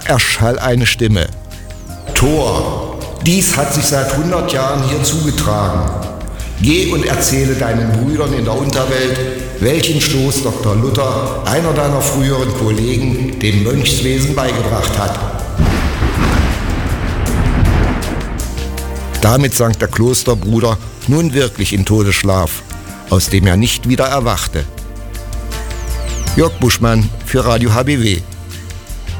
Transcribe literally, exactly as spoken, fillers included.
erschall eine Stimme. Tor, dies hat sich seit hundert Jahren hier zugetragen. Geh und erzähle deinen Brüdern in der Unterwelt, welchen Stoß Doktor Luther, einer deiner früheren Kollegen, dem Mönchswesen beigebracht hat. Damit sank der Klosterbruder nun wirklich in Todesschlaf, aus dem er nicht wieder erwachte. Jörg Buschmann für Radio H B W.